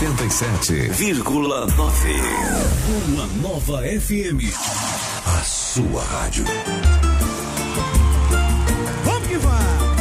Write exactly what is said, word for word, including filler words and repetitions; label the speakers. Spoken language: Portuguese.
Speaker 1: oitenta e sete vírgula nove. Uma nova F M. A sua rádio.